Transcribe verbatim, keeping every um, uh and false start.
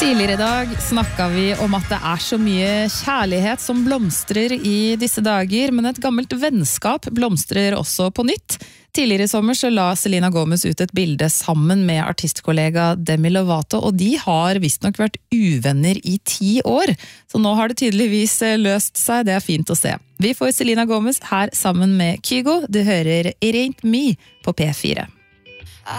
Tidligere i dag snakket vi om at det er så mye kjærlighet som blomstrer i disse dager, men et gammelt vennskap blomstrer også på nytt. Tidligere i sommer så la Selena Gomez ut et bilde sammen med artistkollega Demi Lovato, og de har visst nok vært uvenner i ti år. Så nå har det tydeligvis løst seg, det er fint å se. Vi får Selena Gomez her sammen med Kygo. Du hører It Ain't Me på P fire.